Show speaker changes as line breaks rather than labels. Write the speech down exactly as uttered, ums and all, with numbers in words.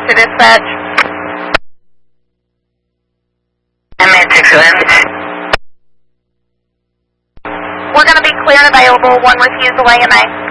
to dispatch. M eight six seven. We're going to be clear and available, one refusal A M A.